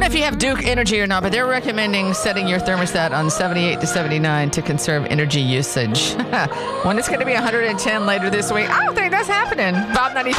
if you have Duke Energy or not, but they're recommending setting your thermostat on 78 to 79 to conserve energy usage. When it's going to be 110 later this week, I don't think that's happening. Bob 93.